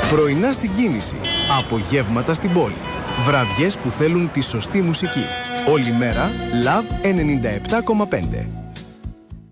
Πρωινά στην κίνηση. Απογεύματα στην πόλη. Βραδιές που θέλουν τη σωστή μουσική. Όλη μέρα Love 97,5.